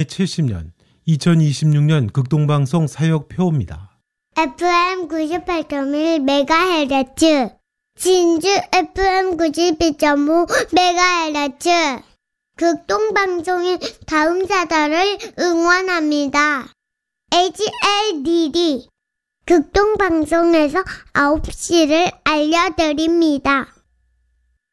1970년, 2026년 극동방송 사역표입니다. FM 98.1MHz, 진주 FM 92.5MHz, 극동방송의 다음 사달을 응원합니다. HLDD, 극동방송에서 9시를 알려드립니다.